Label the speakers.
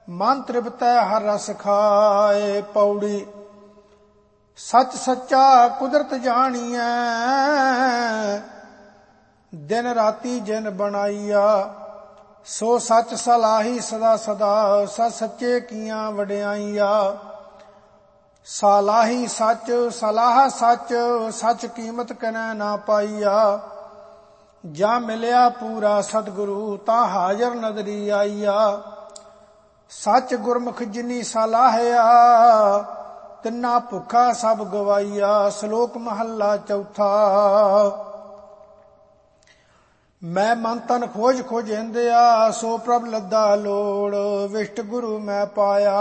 Speaker 1: ਮਨ ਤ੍ਰਿਪਤੈ ਹਰ ਰਸ ਖਾਏ। ਪੌੜੀ ਸੱਚ ਸੱਚਾ ਕੁਦਰਤ ਜਾਣੀਐ, ਦਿਨ ਰਾਤੀ ਜਿਨ ਬਣਾਈਆ। ਸੋ ਸੱਚ ਸਲਾਹੀ ਸਦਾ ਸਦਾ, ਸੱਚ ਸੱਚੇ ਕੀਆਂ ਵਡਿਆਈਆ। ਸਲਾਹੀ ਸੱਚ ਸਲਾਹ ਸੱਚ, ਸੱਚ ਕੀਮਤ ਕਨੈ ਨਾ ਪਾਈਆ। ਜਾਂ ਮਿਲਿਆ ਪੂਰਾ ਸਤਿਗੁਰੂ, ਤਾਂ ਹਾਜ਼ਰ ਨਦਰੀ ਆਈਆ। ਸੱਚ ਗੁਰਮੁਖ ਜਿਨੀ ਸਲਾਹਿਆ, ਤਿੰਨਾ ਭੁੱਖਾ ਸਭ ਗਵਾਈਆ। ਸ਼ਲੋਕ ਮਹੱਲਾ ਚੌਥਾ। ਮੈਂ ਮਨ ਤਨ ਖੋਜ ਖੋਜਿੰਦਿਆ, ਸੋ ਪ੍ਰਭ ਲੱਦਾ ਲੋੜ। ਵਿਸ਼ਟ ਗੁਰੂ ਮੈਂ ਪਾਇਆ,